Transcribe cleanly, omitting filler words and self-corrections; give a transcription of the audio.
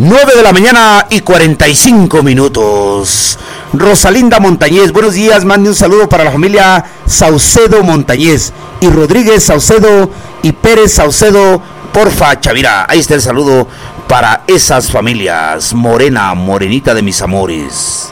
9 de la mañana y 45 minutos. Rosalinda Montañez, buenos días, mande un saludo para la familia Saucedo Montañez y Rodríguez Saucedo y Pérez Saucedo, porfa, Chavira. Ahí está el saludo para esas familias. Morena, morenita de mis amores.